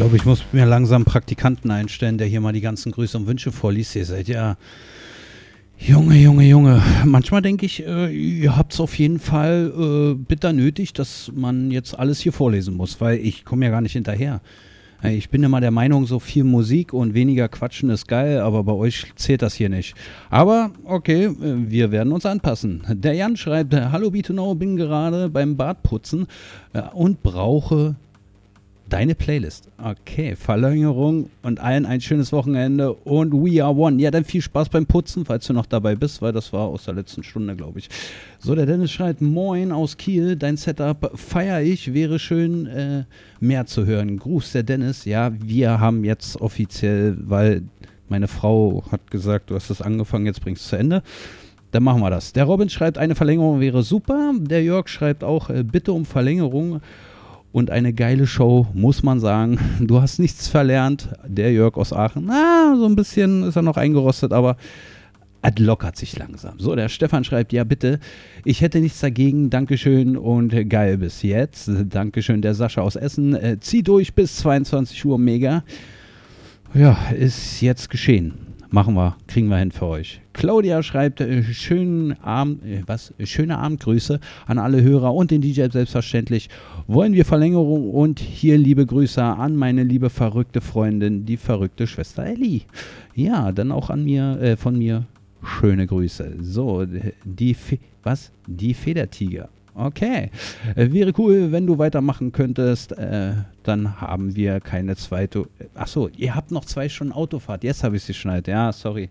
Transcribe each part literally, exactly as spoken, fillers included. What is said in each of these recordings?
glaube, ich muss mir langsam einen Praktikanten einstellen, der hier mal die ganzen Grüße und Wünsche vorliest. Ihr seid ja, Junge, Junge, Junge. Manchmal denke ich, äh, ihr habt es auf jeden Fall äh, bitter nötig, dass man jetzt alles hier vorlesen muss, weil ich komme ja gar nicht hinterher. Äh, Ich bin immer der Meinung, so viel Musik und weniger Quatschen ist geil, aber bei euch zählt das hier nicht. Aber okay, äh, wir werden uns anpassen. Der Jan schreibt, hallo B zwei Know, bin gerade beim Bartputzen äh, und brauche deine Playlist. Okay, Verlängerung und allen ein schönes Wochenende und We Are One. Ja, dann viel Spaß beim Putzen, falls du noch dabei bist, weil das war aus der letzten Stunde, glaube ich. So, der Dennis schreibt, moin aus Kiel, dein Setup feiere ich, wäre schön äh, mehr zu hören. Gruß, der Dennis. Ja, wir haben jetzt offiziell, weil meine Frau hat gesagt, du hast das angefangen, jetzt bringst du es zu Ende. Dann machen wir das. Der Robin schreibt, eine Verlängerung wäre super. Der Jörg schreibt auch, äh, bitte um Verlängerung. Und eine geile Show, muss man sagen. Du hast nichts verlernt. Der Jörg aus Aachen, na, so ein bisschen ist er noch eingerostet, aber es lockert sich langsam. So, der Stefan schreibt, ja bitte, ich hätte nichts dagegen, Dankeschön und geil bis jetzt. Dankeschön, der Sascha aus Essen. Äh, zieh durch bis zweiundzwanzig Uhr, mega. Ja, ist jetzt geschehen. Machen wir, kriegen wir hin für euch. Claudia schreibt, äh, schönen Abend, äh, was? Schöne Abendgrüße an alle Hörer und den D J selbstverständlich. Wollen wir Verlängerung und hier liebe Grüße an meine liebe verrückte Freundin, die verrückte Schwester Elli. Ja, dann auch an mir, äh, von mir schöne Grüße. So, die, Fe- was? Die Federtiger. Okay, äh, wäre cool, wenn du weitermachen könntest, äh, dann haben wir keine zweite, achso, ihr habt noch zwei Stunden Autofahrt, jetzt habe ich sie geschnallt, ja, sorry.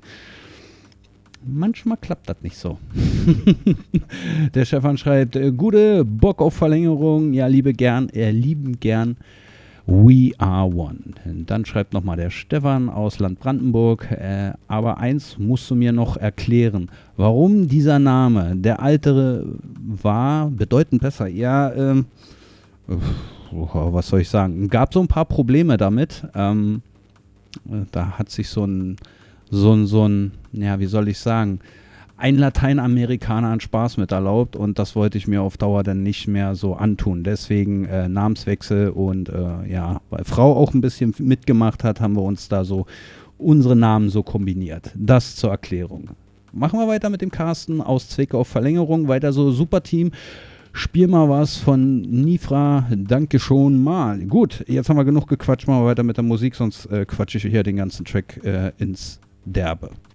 Manchmal klappt das nicht so. Der Stefan schreibt, äh, gute Bock auf Verlängerung, ja, liebe gern, äh, lieben gern, We Are One. Dann schreibt nochmal der Stefan aus Land Brandenburg, äh, aber eins musst du mir noch erklären, warum dieser Name, der ältere war, bedeutend besser. Ja, ähm, oh, was soll ich sagen, gab so ein paar Probleme damit. Ähm, da hat sich so ein, so ein, so ein, ja, wie soll ich sagen, ein Lateinamerikaner an Spaß mit erlaubt und das wollte ich mir auf Dauer dann nicht mehr so antun. Deswegen äh, Namenswechsel und äh, ja, weil Frau auch ein bisschen mitgemacht hat, haben wir uns da so unsere Namen so kombiniert. Das zur Erklärung. Machen wir weiter mit dem Carsten aus Zwickau auf Verlängerung. Weiter so, super Team. Spiel mal was von Nifra. Danke schon mal. Gut, jetzt haben wir genug gequatscht. Machen wir weiter mit der Musik, sonst äh, quatsche ich hier den ganzen Track äh, ins Derbe.